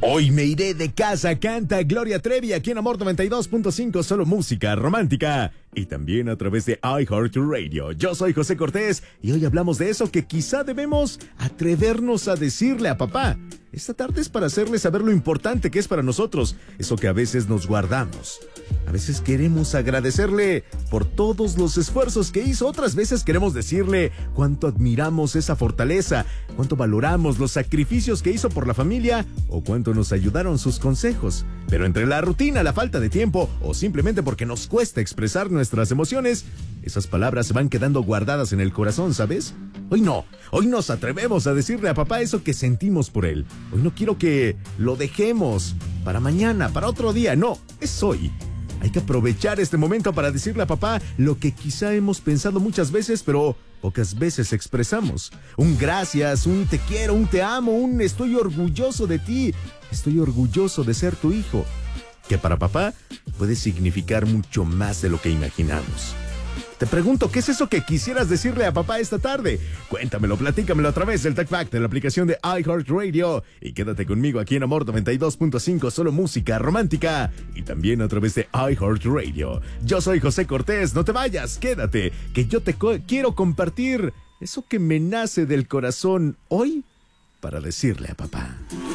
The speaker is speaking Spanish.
Hoy me iré de casa, canta Gloria Trevi aquí en Amor 92.5, solo música romántica. Y también a través de iHeartRadio. Yo soy José Cortés y hoy hablamos de eso que quizá debemos atrevernos a decirle a papá. Esta tarde es para hacerle saber lo importante que es para nosotros, eso que a veces nos guardamos. A veces queremos agradecerle por todos los esfuerzos que hizo, otras veces queremos decirle cuánto admiramos esa fortaleza, cuánto valoramos los sacrificios que hizo por la familia o cuánto nos ayudaron sus consejos. Pero entre la rutina, la falta de tiempo o simplemente porque nos cuesta expresar nuestras emociones, esas palabras se van quedando guardadas en el corazón, ¿sabes? Hoy nos atrevemos a decirle a papá eso que sentimos por él. Hoy no quiero que lo dejemos para mañana, para otro día, no, es hoy. Hay que aprovechar este momento para decirle a papá lo que quizá hemos pensado muchas veces, pero pocas veces expresamos. Un gracias, un te quiero, un te amo, un estoy orgulloso de ti, estoy orgulloso de ser tu hijo. Que para papá puede significar mucho más de lo que imaginamos. Te pregunto, ¿qué es eso que quisieras decirle a papá esta tarde? Cuéntamelo, platícamelo a través del TalkBack de la aplicación de iHeartRadio. Y quédate conmigo aquí en Amor 92.5, solo música romántica. Y también a través de iHeartRadio. Yo soy José Cortés, no te vayas, quédate, que yo te quiero compartir eso que me nace del corazón hoy para decirle a papá.